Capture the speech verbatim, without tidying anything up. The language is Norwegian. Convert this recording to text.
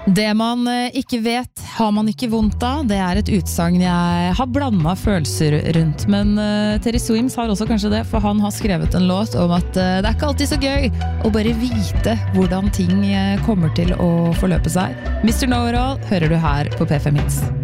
Det man ikke vet, har man ikke vondt av. Det er et utsagn jeg har blandet følelser rundt. Men uh, Terry Swims har også kanskje det, for han har skrevet en låt om at uh, det er ikke alltid så gøy å bare vite hvordan ting uh, kommer til å forløpe seg. mister Know-It-All hører du her på P fem Hits.